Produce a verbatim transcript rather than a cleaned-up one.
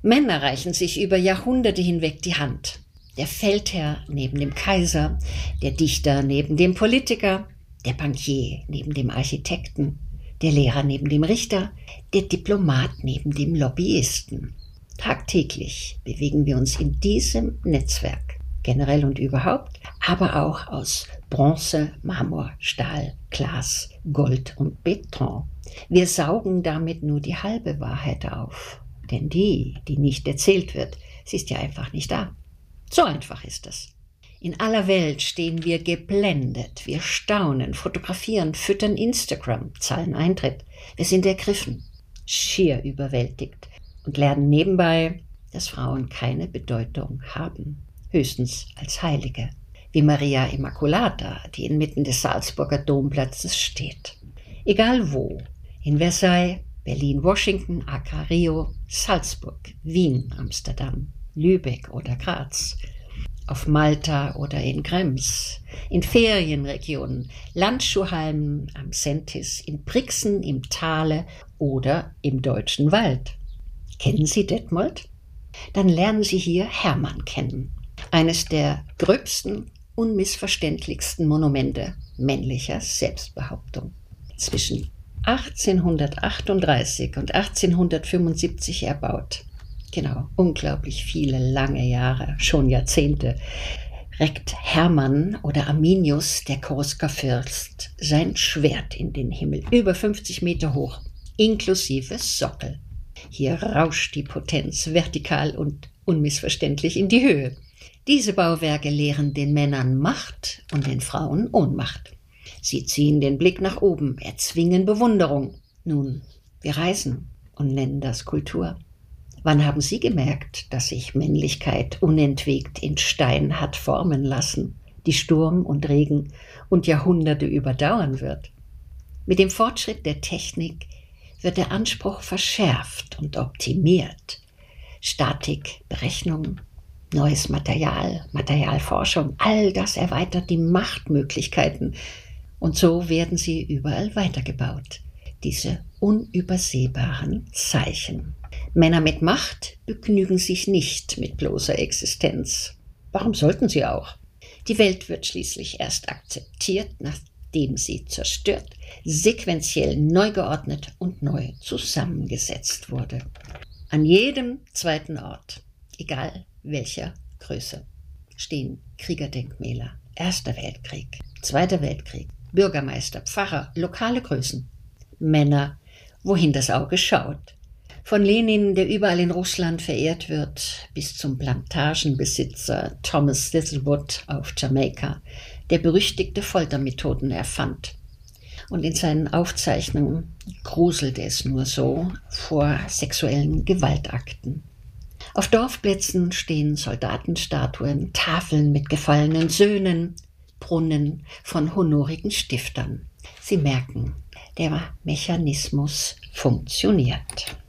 Männer reichen sich über Jahrhunderte hinweg die Hand. Der Feldherr neben dem Kaiser, der Dichter neben dem Politiker, der Bankier neben dem Architekten, der Lehrer neben dem Richter, der Diplomat neben dem Lobbyisten. Tagtäglich bewegen wir uns in diesem Netzwerk, generell und überhaupt, aber auch aus Bronze, Marmor, Stahl, Glas, Gold und Beton. Wir saugen damit nur die halbe Wahrheit auf, denn die, die nicht erzählt wird, sie ist ja einfach nicht da. So einfach ist es. In aller Welt stehen wir geblendet, wir staunen, fotografieren, füttern Instagram, zahlen Eintritt. Wir sind ergriffen, schier überwältigt und lernen nebenbei, dass Frauen keine Bedeutung haben, höchstens als Heilige, wie Maria Immaculata, die inmitten des Salzburger Domplatzes steht. Egal wo, in Versailles, Berlin, Washington, Accra, Rio, Salzburg, Wien, Amsterdam, Lübeck oder Graz, auf Malta oder in Krems, in Ferienregionen, Landschuhhalmen am Sentis, in Brixen, im Thale oder im Deutschen Wald. Kennen Sie Detmold? Dann lernen Sie hier Hermann kennen, eines der gröbsten, unmissverständlichsten Monumente männlicher Selbstbehauptung. Zwischen achtzehnhundertachtunddreißig und achtzehnhundertfünfundsiebzig erbaut. Genau, unglaublich viele lange Jahre, schon Jahrzehnte, reckt Hermann oder Arminius, der Koruskerfürst, sein Schwert in den Himmel, über fünfzig Meter hoch, inklusive Sockel. Hier rauscht die Potenz vertikal und unmissverständlich in die Höhe. Diese Bauwerke lehren den Männern Macht und den Frauen Ohnmacht. Sie ziehen den Blick nach oben, erzwingen Bewunderung. Nun, wir reisen und nennen das Kultur. Wann haben Sie gemerkt, dass sich Männlichkeit unentwegt in Stein hat formen lassen, die Sturm und Regen und Jahrhunderte überdauern wird? Mit dem Fortschritt der Technik wird der Anspruch verschärft und optimiert. Statik, Berechnung, neues Material, Materialforschung, all das erweitert die Machtmöglichkeiten. Und so werden sie überall weitergebaut. Diese unübersehbaren Zeichen. Männer mit Macht begnügen sich nicht mit bloßer Existenz. Warum sollten sie auch? Die Welt wird schließlich erst akzeptiert, nachdem sie zerstört, sequenziell neu geordnet und neu zusammengesetzt wurde. An jedem zweiten Ort, egal welcher Größe, stehen Kriegerdenkmäler. Erster Weltkrieg, Zweiter Weltkrieg, Bürgermeister, Pfarrer, lokale Größen, Männer, wohin das Auge schaut. Von Lenin, der überall in Russland verehrt wird, bis zum Plantagenbesitzer Thomas Thistlewood auf Jamaika, der berüchtigte Foltermethoden erfand. Und in seinen Aufzeichnungen gruselte es nur so vor sexuellen Gewaltakten. Auf Dorfplätzen stehen Soldatenstatuen, Tafeln mit gefallenen Söhnen, Brunnen von honorigen Stiftern. Sie merken, der Mechanismus funktioniert.